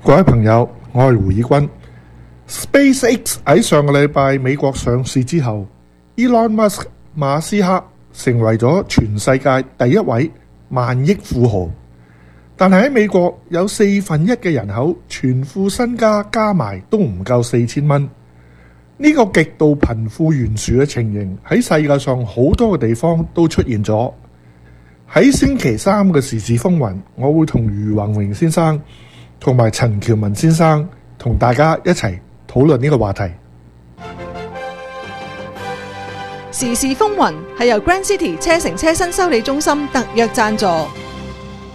各位朋友，我係胡以軍。SpaceX 喺上個禮拜美國上市之後 ，Elon Musk 馬斯克成為咗全世界第一位萬億富豪。但係喺美國有1/4嘅人口全副身家加埋都唔夠4000蚊。呢個極度貧富懸殊嘅情形喺世界上好多嘅地方都出現咗。喺星期三嘅時事風雲，我會同余宏榮先生同埋陳喬文先生同大家一齊討論呢個話題。 時事風雲係由 Grand City 車城車新修理中心特約贊助。